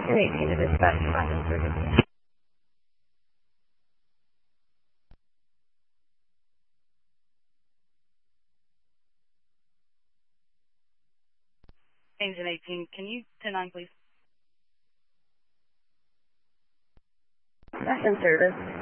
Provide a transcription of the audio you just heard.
Canadian to dispatch final service. Engine 18, can you 10-9, please? Back in service.